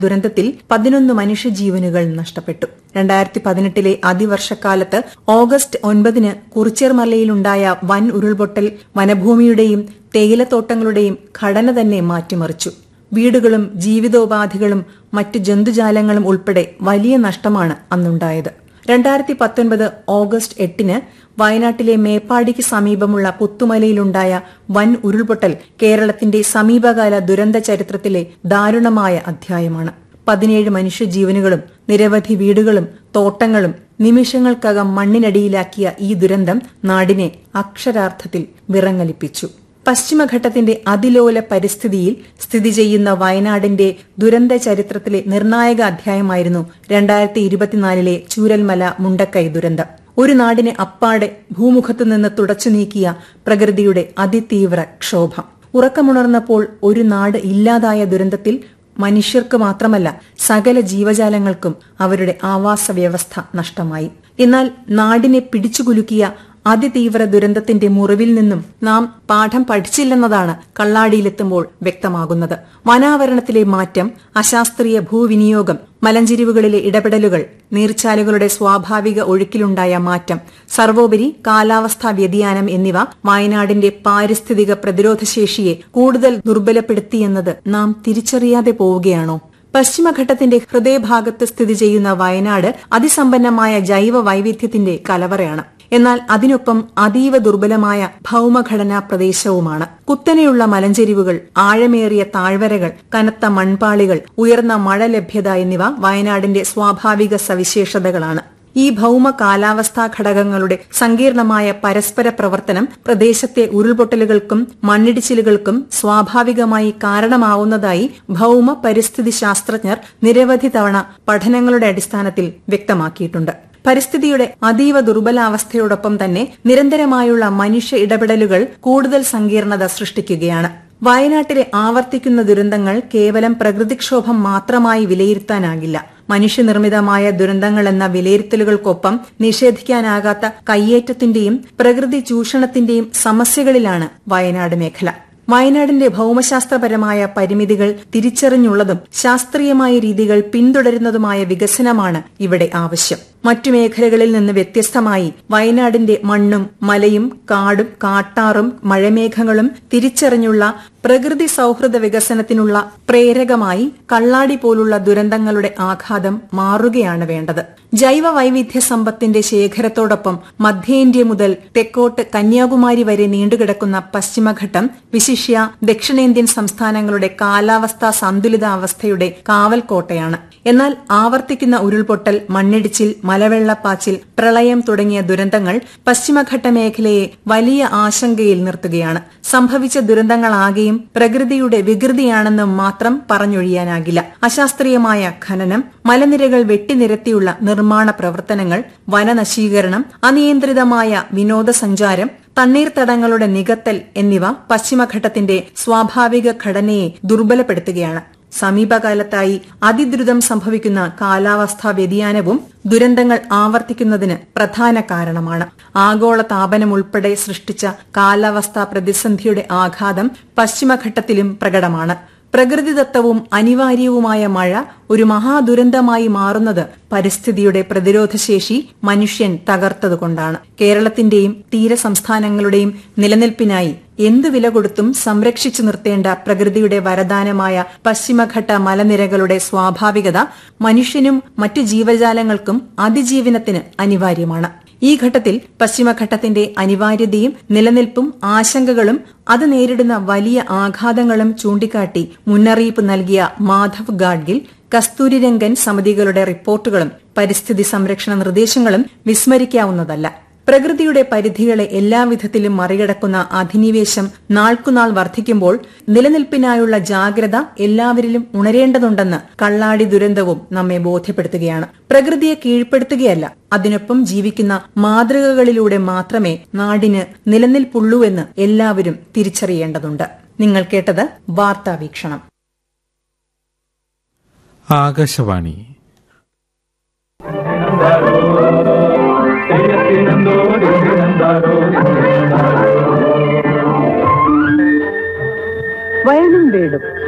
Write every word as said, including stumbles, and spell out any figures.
ദുരന്തത്തിൽ പതിനൊന്ന് മനുഷ്യജീവനുകൾ നഷ്ടപ്പെട്ടു. രണ്ടായിരത്തി പതിനെട്ടിലെ അതിവർഷക്കാലത്ത് ഓഗസ്റ്റ് ഒൻപതിന് കുറിച്യർമലയിലുണ്ടായ വൻ ഉരുൾപൊട്ടൽ വനഭൂമിയുടെയും തേയിലത്തോട്ടങ്ങളുടെയും ഘടന തന്നെ മാറ്റിമറിച്ചു. വീടുകളും ജീവിതോപാധികളും മറ്റു ജന്തുജാലങ്ങളും ഉൾപ്പെടെ വലിയ നഷ്ടമാണ് അന്നുണ്ടായത്. രണ്ടായിരത്തി പത്തൊൻപത് ഓഗസ്റ്റ് എട്ടിന് വയനാട്ടിലെ മേപ്പാടിക്ക് സമീപമുള്ള പുത്തുമലയിലുണ്ടായ വൻ ഉരുൾപൊട്ടൽ കേരളത്തിന്റെ സമീപകാല ദുരന്ത ചരിത്രത്തിലെ ദാരുണമായ അധ്യായമാണ്. പതിനേഴ് മനുഷ്യജീവനുകളും നിരവധി വീടുകളും തോട്ടങ്ങളും നിമിഷങ്ങൾക്കകം മണ്ണിനടിയിലാക്കിയ ഈ ദുരന്തം നാടിനെ അക്ഷരാർത്ഥത്തിൽ വിറങ്ങലിപ്പിച്ചു. പശ്ചിമഘട്ടത്തിന്റെ അതിലോല പരിസ്ഥിതിയിൽ സ്ഥിതി ചെയ്യുന്ന വയനാടിന്റെ ദുരന്ത ചരിത്രത്തിലെ നിർണായക അധ്യായമായിരുന്നു രണ്ടായിരത്തി ഇരുപത്തിനാലിലെ ചൂരൽമല മുണ്ടക്കൈ ദുരന്തം. ഒരു നാടിനെ അപ്പാടെ ഭൂമുഖത്തു നിന്ന് തുടച്ചു നീക്കിയ പ്രകൃതിയുടെ അതിതീവ്ര ക്ഷോഭം. ഉറക്കമുണർന്നപ്പോൾ ഒരു നാട് ഇല്ലാതായ ദുരന്തത്തിൽ മനുഷ്യർക്ക് മാത്രമല്ല സകല ജീവജാലങ്ങൾക്കും അവരുടെ ആവാസ വ്യവസ്ഥ നഷ്ടമായി. എന്നാൽ നാടിനെ പിടിച്ചുകുലുക്കിയ അതിതീവ്ര ദുരന്തത്തിന്റെ മുറിവിൽ നിന്നും നാം പാഠം പഠിച്ചില്ലെന്നതാണ് കള്ളാടിയിലെത്തുമ്പോൾ വ്യക്തമാകുന്നത്. വനാവരണത്തിലെ മാറ്റം, അശാസ്ത്രീയ ഭൂവിനിയോഗം, മലഞ്ചെരിവുകളിലെ ഇടപെടലുകൾ, നീർച്ചാലുകളുടെ സ്വാഭാവിക ഒഴുക്കിലുണ്ടായ മാറ്റം, സർവോപരി കാലാവസ്ഥാ വ്യതിയാനം എന്നിവ വയനാടിന്റെ പാരിസ്ഥിതിക പ്രതിരോധശേഷിയെ കൂടുതൽ ദുർബലപ്പെടുത്തിയെന്നത് നാം തിരിച്ചറിയാതെ പോവുകയാണോ? പശ്ചിമഘട്ടത്തിന്റെ ഹൃദയഭാഗത്ത് സ്ഥിതി ചെയ്യുന്ന വയനാട് അതിസമ്പന്നമായ ജൈവ വൈവിധ്യത്തിന്റെ കലവറയാണ്. എന്നാൽ അതിനൊപ്പം അതീവ ദുർബലമായ ഭൌമഘടനാ പ്രദേശവുമാണ്. കുത്തനെയുള്ള മലഞ്ചെരിവുകൾ, ആഴമേറിയ താഴ്വരകൾ, കനത്ത മൺപാളികൾ, ഉയർന്ന മഴ ലഭ്യത എന്നിവ വയനാടിന്റെ സ്വാഭാവിക സവിശേഷതകളാണ്. ഈ ഭൌമ കാലാവസ്ഥാ ഘടകങ്ങളുടെ സങ്കീർണമായ പരസ്പര പ്രവർത്തനം പ്രദേശത്തെ ഉരുൾപൊട്ടലുകൾക്കും മണ്ണിടിച്ചിലുകൾക്കും സ്വാഭാവികമായി കാരണമാവുന്നതായി ഭൌമ പരിസ്ഥിതി ശാസ്ത്രജ്ഞർ നിരവധി തവണ പഠനങ്ങളുടെ അടിസ്ഥാനത്തിൽ വ്യക്തമാക്കിയിട്ടുണ്ട്. പരിസ്ഥിതിയുടെ അതീവ ദുർബലാവസ്ഥയോടൊപ്പം തന്നെ നിരന്തരമായുള്ള മനുഷ്യ ഇടപെടലുകൾ കൂടുതൽ സങ്കീർണത സൃഷ്ടിക്കുകയാണ്. വയനാട്ടിലെ ആവർത്തിക്കുന്ന ദുരന്തങ്ങൾ കേവലം പ്രകൃതിക്ഷോഭം മാത്രമായി വിലയിരുത്താനാകില്ല. മനുഷ്യനിർമ്മിതമായ ദുരന്തങ്ങളെന്ന വിലയിരുത്തലുകൾക്കൊപ്പം നിഷേധിക്കാനാകാത്ത കയ്യേറ്റത്തിന്റെയും പ്രകൃതി ചൂഷണത്തിന്റെയും സമസ്യകളിലാണ് വയനാട് മേഖല. വയനാടിന്റെ ഭൌമശാസ്ത്രപരമായ പരിമിതികൾ തിരിച്ചറിഞ്ഞുള്ളതും ശാസ്ത്രീയമായ രീതികൾ പിന്തുടരുന്നതുമായ വികസനമാണ് ഇവിടെ ആവശ്യം. മറ്റു മേഖലകളിൽ നിന്ന് വ്യത്യസ്തമായി വയനാടിന്റെ മണ്ണും മലയും കാടും കാട്ടാറും മഴമേഘങ്ങളും തിരിച്ചറിഞ്ഞുള്ള പ്രകൃതി സൌഹൃദ വികസനത്തിനുള്ള പ്രേരകമായി കള്ളാടി പോലുള്ള ദുരന്തങ്ങളുടെ ആഘാതം മാറുകയാണ് വേണ്ടത്. ജൈവ വൈവിധ്യ സമ്പത്തിന്റെ ശേഖരത്തോടൊപ്പം മധ്യേന്ത്യ മുതൽ തെക്കോട്ട് കന്യാകുമാരി വരെ നീണ്ടുകിടക്കുന്ന പശ്ചിമഘട്ടം വിശിഷ്യ ദക്ഷിണേന്ത്യൻ സംസ്ഥാനങ്ങളുടെ കാലാവസ്ഥാ സന്തുലിതാവസ്ഥയുടെ കാവൽക്കോട്ടയാണ്. എന്നാൽ ആവർത്തിക്കുന്ന ഉരുൾപൊട്ടൽ, മണ്ണിടിച്ചിൽ, മലവെള്ളപ്പാച്ചിൽ, പ്രളയം തുടങ്ങിയ ദുരന്തങ്ങൾ പശ്ചിമഘട്ട മേഖലയെ വലിയ ആശങ്കയിൽ നിർത്തുകയാണ്. സംഭവിച്ച ദുരന്തങ്ങളാകെയും പ്രകൃതിയുടെ വികൃതിയാണെന്ന് മാത്രം പറഞ്ഞൊഴിയാനാകില്ല. അശാസ്ത്രീയമായ ഖനനം, മലനിരകൾ വെട്ടിനിരത്തിയുള്ള നിർമ്മാണ പ്രവർത്തനങ്ങൾ, വനനശീകരണം, അനിയന്ത്രിതമായ വിനോദസഞ്ചാരം, തണ്ണീർത്തടങ്ങളുടെ നികത്തൽ എന്നിവ പശ്ചിമഘട്ടത്തിന്റെ സ്വാഭാവിക ഘടനയെ ദുർബലപ്പെടുത്തുകയാണ്. സമീപകാലത്തായി അതിദ്രുതം സംഭവിക്കുന്ന കാലാവസ്ഥാ വ്യതിയാനവും ദുരന്തങ്ങൾ ആവർത്തിക്കുന്നതിന് പ്രധാന കാരണമാണ്. ആഗോള താപനം ഉൾപ്പെടെ സൃഷ്ടിച്ച കാലാവസ്ഥാ പ്രതിസന്ധിയുടെ ആഘാതം പശ്ചിമഘട്ടത്തിലും പ്രകടമാണ്. പ്രകൃതിദത്തവും അനിവാര്യവുമായ മഴ ഒരു മഹാദുരന്തമായി മാറുന്നത് പരിസ്ഥിതിയുടെ പ്രതിരോധശേഷി മനുഷ്യൻ തകർത്തതുകൊണ്ടാണ്. കേരളത്തിന്റെയും തീരസംസ്ഥാനങ്ങളുടെയും നിലനിൽപ്പിനായി എന്തു വില കൊടുത്തും സംരക്ഷിച്ചു നിർത്തേണ്ട പ്രകൃതിയുടെ വരദാനമായ പശ്ചിമഘട്ട മലനിരകളുടെ സ്വാഭാവികത മനുഷ്യനും മറ്റു ജീവജാലങ്ങൾക്കും അതിജീവനത്തിന് അനിവാര്യമാണ്. ഈ ഘട്ടത്തിൽ പശ്ചിമഘട്ടത്തിന്റെ അനിവാര്യതയും നിലനിൽപ്പും ആശങ്കകളും അത് നേരിടുന്ന വലിയ ആഘാതങ്ങളും ചൂണ്ടിക്കാട്ടി മുന്നറിയിപ്പ് നൽകിയ മാധവ് ഗാഡ്ഗിൽ, കസ്തൂരിരംഗൻ സമിതികളുടെ റിപ്പോർട്ടുകളും പരിസ്ഥിതി സംരക്ഷണ നിർദ്ദേശങ്ങളും വിസ്മരിക്കാവുന്നതല്ല. പ്രകൃതിയുടെ പരിധികളെ എല്ലാവിധത്തിലും മറികടക്കുന്ന അധിനിവേശം നാൾക്കുനാൾ വർദ്ധിക്കുമ്പോൾ നിലനിൽപ്പിനായുള്ള ജാഗ്രത എല്ലാവരിലും ഉണരേണ്ടതുണ്ടെന്ന് കള്ളാടി ദുരന്തവും നമ്മെ ബോധ്യപ്പെടുത്തുകയാണ്. പ്രകൃതിയെ കീഴ്പ്പെടുത്തുകയല്ല, അതിനൊപ്പം ജീവിക്കുന്ന മാതൃകകളിലൂടെ മാത്രമേ നാടിന് നിലനിൽപ്പുള്ളൂവെന്ന് എല്ലാവരും തിരിച്ചറിയേണ്ടതുണ്ട്. നിങ്ങൾ കേട്ടത് വാർത്താവീക്ഷണം. ആകാശവാണി. വയനും വീടും